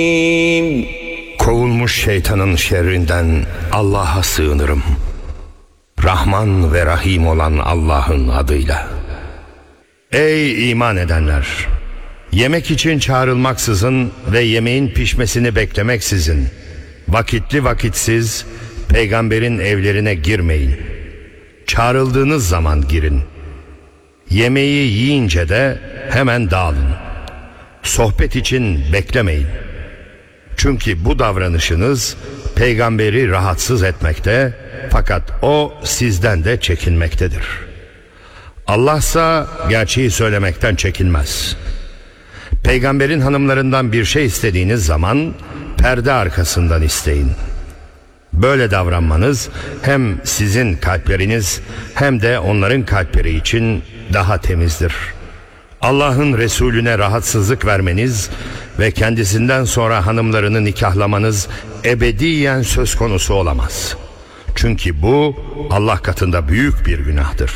Kovulmuş şeytanın şerrinden Allah'a sığınırım. Rahman ve Rahim olan Allah'ın adıyla. Ey iman edenler! Yemek için çağrılmaksızın ve yemeğin pişmesini beklemeksizin, vakitli vakitsiz peygamberin evlerine girmeyin. Çağrıldığınız zaman girin. Yemeği yiyince de hemen dağılın. Sohbet için beklemeyin. Çünkü bu davranışınız peygamberi rahatsız etmekte, fakat o sizden de çekinmektedir. Allah'sa gerçeği söylemekten çekinmez. Peygamberin hanımlarından bir şey istediğiniz zaman perde arkasından isteyin. Böyle davranmanız hem sizin kalpleriniz hem de onların kalpleri için daha temizdir. Allah'ın Resulüne rahatsızlık vermeniz ve kendisinden sonra hanımlarını nikahlamanız ebediyen söz konusu olamaz. Çünkü bu Allah katında büyük bir günahtır.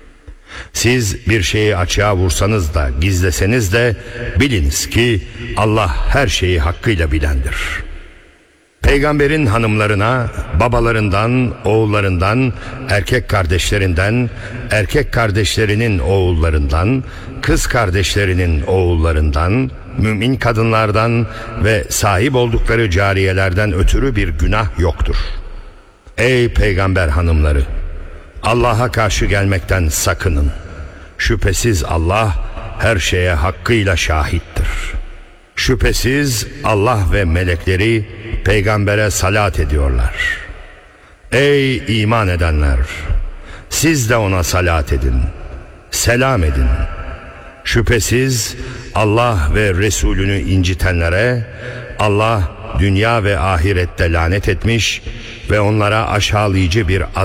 Siz bir şeyi açığa vursanız da gizleseniz de biliniz ki Allah her şeyi hakkıyla bilendir. Peygamberin hanımlarına babalarından, oğullarından, erkek kardeşlerinden, erkek kardeşlerinin oğullarından, kız kardeşlerinin oğullarından, mümin kadınlardan ve sahip oldukları cariyelerden ötürü bir günah yoktur. Ey peygamber hanımları! Allah'a karşı gelmekten sakının. Şüphesiz Allah her şeye hakkıyla şahittir. Şüphesiz Allah ve melekleri peygambere salat ediyorlar. Ey iman edenler! Siz de ona salat edin. Selam edin. Şüphesiz Allah ve Resulünü incitenlere Allah dünya ve ahirette lanet etmiş ve onlara aşağılayıcı bir